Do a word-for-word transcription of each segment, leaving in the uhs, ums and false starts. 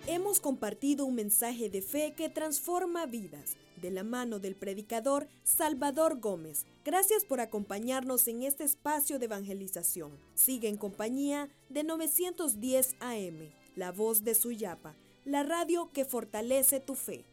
Hemos compartido un mensaje de fe que transforma vidas, de la mano del predicador Salvador Gómez. Gracias por acompañarnos en este espacio de evangelización. Sigue en compañía de novecientos diez A M, La Voz de Suyapa, la radio que fortalece tu fe.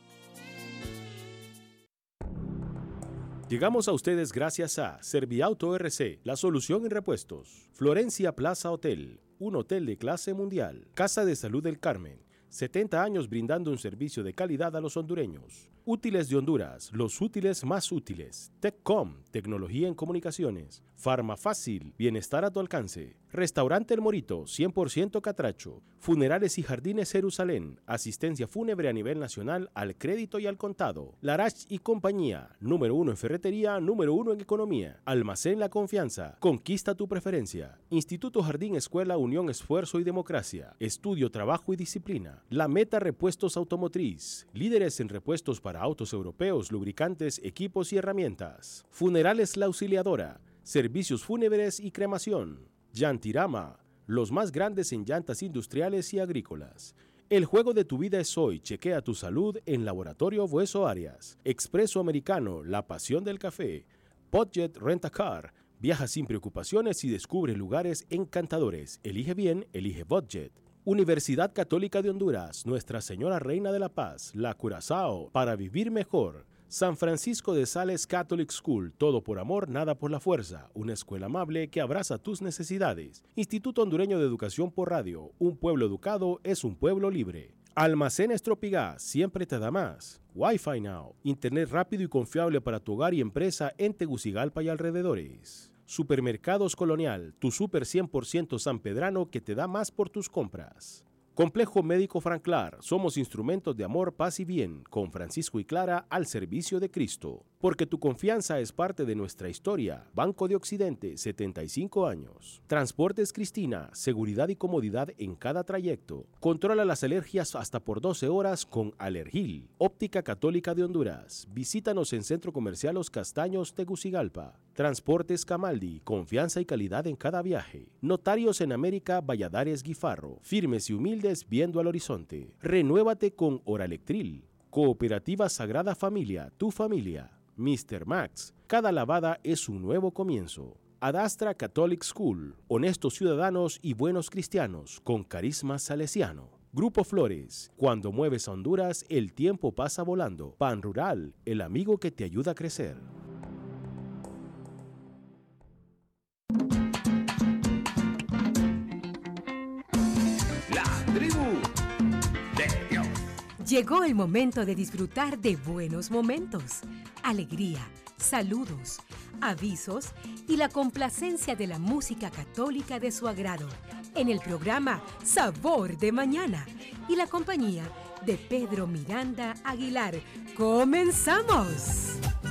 Llegamos a ustedes gracias a Serviauto R C, la solución en repuestos. Florencia Plaza Hotel, un hotel de clase mundial. Casa de Salud del Carmen, setenta años brindando un servicio de calidad a los hondureños. Útiles de Honduras, los útiles más útiles. TechCom, tecnología en comunicaciones. Farmafácil, bienestar a tu alcance. Restaurante El Morito, cien por ciento catracho. Funerales y Jardines Jerusalén, asistencia fúnebre a nivel nacional al crédito y al contado. Larach y compañía, número uno en ferretería, número uno en economía. Almacén La Confianza, conquista tu preferencia. Instituto Jardín Escuela Unión Esfuerzo y Democracia. Estudio, trabajo y disciplina. La Meta Repuestos Automotriz, líderes en repuestos para autos europeos, lubricantes, equipos y herramientas. Funerales La Auxiliadora, servicios fúnebres y cremación. Llantirama, los más grandes en llantas industriales y agrícolas. El juego de tu vida es hoy. Chequea tu salud en Laboratorio Bueso Arias. Expreso Americano, la pasión del café. Budget Rent a Car, viaja sin preocupaciones y descubre lugares encantadores. Elige bien, elige Budget. Universidad Católica de Honduras, Nuestra Señora Reina de la Paz, La Curazao, para vivir mejor. San Francisco de Sales Catholic School, todo por amor, nada por la fuerza. Una escuela amable que abraza tus necesidades. Instituto Hondureño de Educación por Radio, un pueblo educado es un pueblo libre. Almacén Estropigas, siempre te da más. Wi-Fi Now, internet rápido y confiable para tu hogar y empresa en Tegucigalpa y alrededores. Supermercados Colonial, tu super cien por ciento sanpedrano que te da más por tus compras. Complejo Médico Franclar, somos instrumentos de amor, paz y bien, con Francisco y Clara al servicio de Cristo. Porque tu confianza es parte de nuestra historia. Banco de Occidente, setenta y cinco años. Transportes Cristina, seguridad y comodidad en cada trayecto. Controla las alergias hasta por doce horas con Alergil. Óptica Católica de Honduras, visítanos en Centro Comercial Los Castaños, Tegucigalpa. Transportes Camaldi, confianza y calidad en cada viaje. Notarios en América, Valladares Guifarro, firmes y humildes viendo al horizonte. Renuévate con Oralectril. Cooperativa Sagrada Familia, tu familia. mister Max, cada lavada es un nuevo comienzo. Adastra Catholic School, honestos ciudadanos y buenos cristianos, con carisma salesiano. Grupo Flores, cuando mueves a Honduras, el tiempo pasa volando. Pan Rural, el amigo que te ayuda a crecer. Llegó el momento de disfrutar de buenos momentos, alegría, saludos, avisos y la complacencia de la música católica de su agrado en el programa Sabor de Mañana y la compañía de Pedro Miranda Aguilar. ¡Comenzamos!